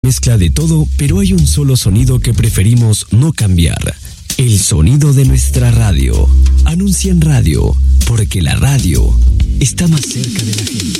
Mezcla de todo, pero hay un solo sonido que preferimos no cambiar. El sonido de nuestra radio. Anuncia en radio, porque la radio está más cerca de la gente.